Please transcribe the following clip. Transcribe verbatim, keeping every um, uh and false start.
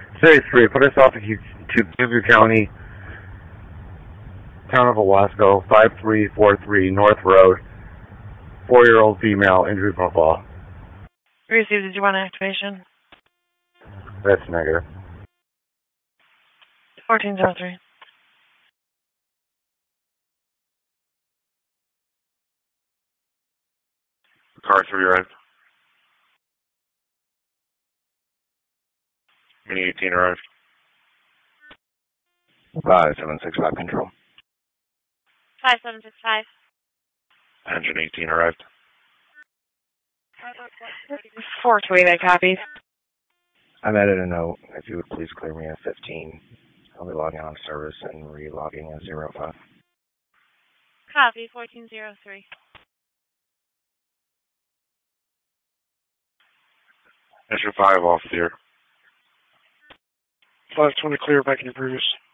Series three, put us off to Cuyahoga County, Town of Owasco, five three four three North Road, four-year-old female, injury profile. Received, did you want activation? That's negative. fourteen oh three. Car three arrived. Mini eighteen arrived. five seven six five control. five seven six five. Engine eighteen arrived. four twenty-nine copies. I've added a note. If you would please clear me at fifteen. I'll be logging on service and re-logging at zero five. Copy, fourteen oh three. Engine five off here. five twenty clear back in your previous.